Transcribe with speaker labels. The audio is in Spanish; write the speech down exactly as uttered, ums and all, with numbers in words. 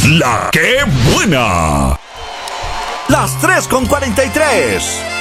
Speaker 1: La que buena.
Speaker 2: Las tres con cuarenta y tres.